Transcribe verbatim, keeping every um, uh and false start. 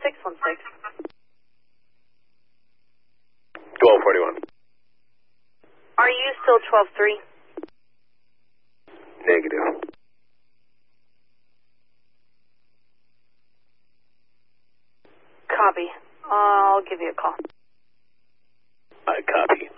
six one six. twelve forty-one. Are you still twelve three? Negative. Copy. I'll give you a call. I copy.